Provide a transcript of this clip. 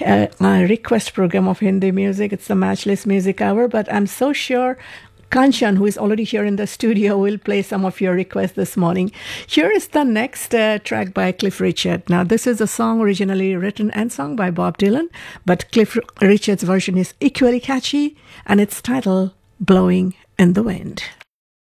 my request program of Hindi music. It's the Matchless Music Hour, but I'm so sure Kanchan, who is already here in the studio, will play some of your requests this morning. Here is the next track by Cliff Richard. Now, this is a song originally written and sung by Bob Dylan, but Cliff Richard's version is equally catchy, and it's titled Blowing in the Wind.